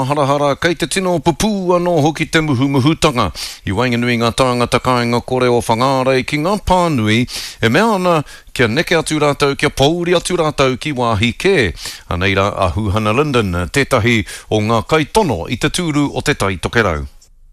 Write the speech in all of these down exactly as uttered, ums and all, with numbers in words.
Harahara, kei te tino pupu anō hoki te muhu muhutanga. I wainganui ngā tāngata kāinga kore o whangārei ki ngā pānui, e mea ana kia neke atu rātou, kia pauri atu rātou ki wāhi kē. Aneira a Huhana Linden, tētahi o ngā kaitono i te tūru o te tai tokerau.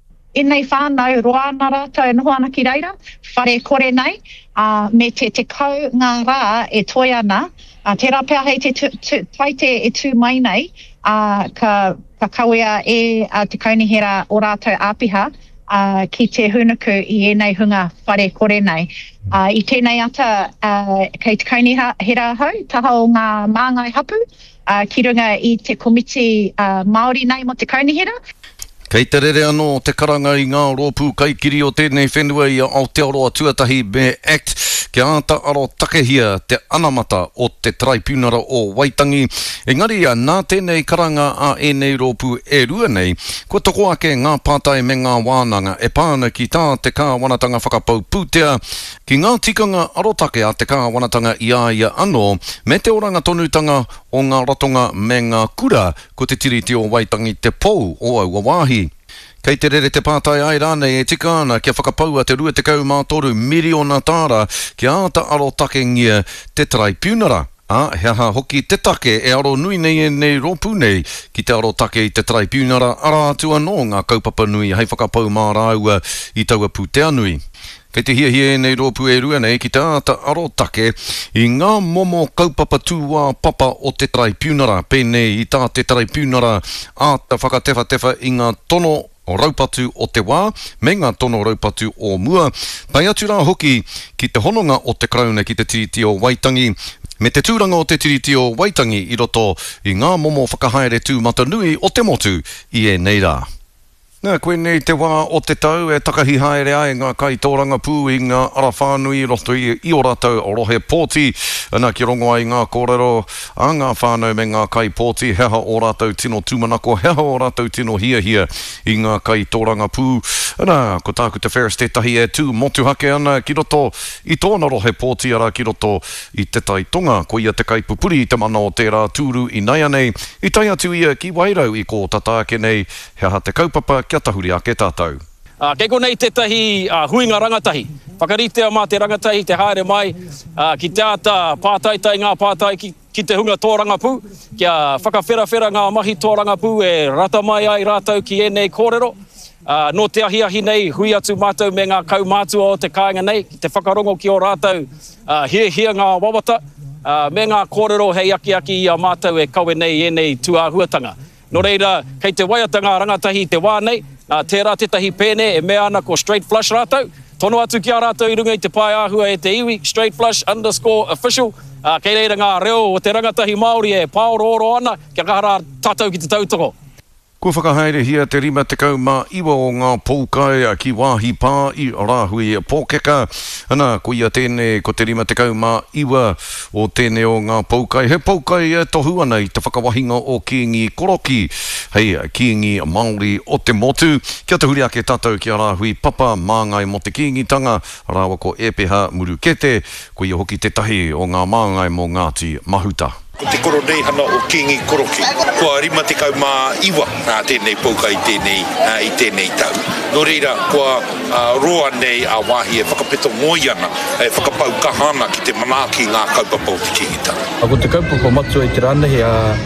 E nei whānau roa nā rātou noho ana ki reira, whare kore nei, uh, me te te kau ngā rā e toi ana, uh, te rā pēr hei te taite e tū mai nei, uh, ka, ka kawea e uh, te kaunihera o rātou āpiha uh, ki te hunuku i enei hunga whare kore nei. Uh, I tēnei ata, uh, kei te kaunihera hau, taha o ngā māngai hapu, uh, ki runga i te komiti uh, Māori nei mo te kaunihera. Kei te rere anō te karanga i ngā rōpū kaikiri o tēnei whenua i Aotearoa Tuatahi Me Act, kia āta aro takehia te anamata o te traipūnara o Waitangi. Engari a nā tēnei karanga a enei rōpū e rua nei, ko toko ake ngā pātai me ngā wānanga e pāna ki tā te kāwanatanga whakapau pūtea, ki ngā tikanga arotake a te kāwanatanga i aia anō, me te oranga tonutanga o ngā ratonga me ngā kura, ko te tiriti o Waitangi te pou o Aua Wāhi. Kei te rere te pātai ai rānei e tika ana kia whakapaua te rua te kau mātoru miliona tāra kia āta aro take ngia te traipūnara. A, he aha hoki te take e aro nui nei e nei rōpū nei ki te aro take i te traipūnara ara atua no ngā kaupapa nui hei whakapau mā rāua i taua pūtea nui. Kei te hia hia nei rōpū e rua nei ki te āta aro take i ngā momo kaupapa tūwā papa o te traipūnara pēnei i tā te traipūnara āta whakatewa tewa i ngā tono o raupatu o te wā, me ngā tono raupatu o mua. Pai atu rā hoki ki te hononga o te krauna ki te tiriti o Waitangi, me te tūranga o te tiriti o Waitangi i roto i ngā momo whakahaere tū matanui o te motu i e nei rā. Nā, koe nei te wā o te tau e takahi haere ai ngā kai tōranga pū i ngā ara whānui roto i, i o rātou o rohe pōti. Nā, ki rongo ai ngā kōrero a ngā whānau me ngā kai pōti, heha o rātou tino tūmanako, heha o rātou tino hia hia i ngā kai tōranga pū. Nā, ko tāku te wheres tētahi e tū motu hake ana ki roto i tōna rohe pōti ara ki roto i te tai tonga, ko ia te kai pupuri i te mana o tērā tūru i nei anei, i tai atu ia ki wairau i ko tataake nei, heha te kaupapa kia tahuri ake tātou. Uh, kei konei tētahi uh, huinga rangatahi. Whakaritea mā te rangatahi, te haere mai, uh, ki te ata pātaitai ngā pātai ki, ki te hunga tōrangapū, kia whakawherawhera ngā mahi tōrangapū e rata mai ai rātou ki enei kōrero. Uh, no te ahiahi nei, hui atu mātou me ngā kau mātua o te kāinga nei, ki te whakarongo ki o rātou uh, hia hia ngā wawata, uh, me ngā kōrero hei aki aki i a mātou e kawe nei enei tuāhuatanga. No reira, kei te waiatanga rangatahi te wā nei, uh, tērā tētahi pēne e mea ana ko straight flush rātou. Tono atu ki a rātou i runga i te pai āhua e te iwi, straight flush underscore official. Uh, kei reira ngā reo o te rangatahi Māori e paoro oro ana, kia kahara tātou ki te tautoko. Ko whakahaere hia te rima te kau mā iwa o ngā poukai a ki wāhi pā i rāhui pōkeka. Ana, ko ia tēne, ko te rima te kau mā iwa o tēne o ngā poukai. He poukai e tohu ana i te whakawahinga o kiingi koroki. Hei, kiingi Māori o te motu. Kia te huri ake tātou ki a rāhui papa māngai mo te kiingitanga. Rāwa ko epeha muru kete. Ko ia hoki te tahi o ngā māngai mo Ngāti Mahuta. Ko te koro nei hana o Kingi Koroki. Kua rima te kau mā iwa nā tēnei poukai tēnei, uh, i tēnei tau. No reira, kua uh, roa nei a wāhi e whakapeto ngoi ana, e whakapau kahana ki te manaki ngā kaupapa o te kihita. A ko te kaupapa matua i te ranehi,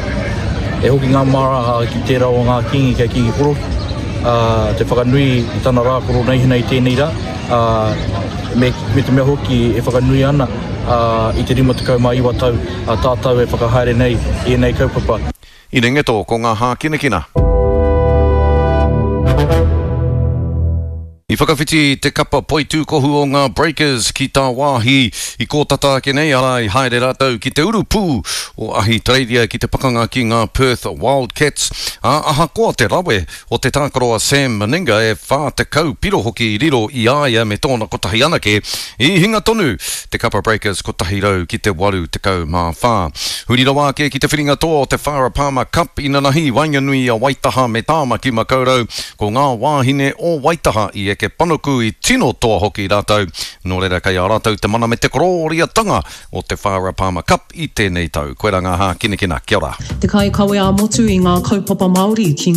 uh, e hoki ngā mara ki tērā o ngā Kingi kia Kingi Koroki. Uh, te whakanui i tana rā koro nei hina i tēnei rā. Uh, me, me te mea hoki e whakanui ana. Uh, i te rima te kau mā iwa tau, uh, tātou e whakahaere nei i nei kaupapa. I rengeto ko ngā hā kinakina. I whakawhiti te kapa poitu kohu o ngā Breakers ki tā wāhi i kōtata ke nei ara i haere rātou ki te uru pū o ahi treiria ki te pakanga ki ngā Perth Wildcats. A aha koa te rawe o te tākaroa Sam Meninga e whā te kau piro hoki i riro i aia me tōna kotahi anake i hinga tonu te kapa Breakers kotahi rau ki te waru te kau mā whā. Huri rawa ke ki te whiringa tō o te Farah Palmer Cup i nanahi wainganui a Waitaha me tāma ki makaurau ko ngā wāhine o Waitaha i eke panuku i tino toa hoki rātou. Nō reira kai a rātou te mana me te kororia tanga o te Farah Palmer Cup i tēnei tau. Koe rā ngā hā kinekina, kia ora. Te kai kawe a motu i ngā kaupapa Māori ki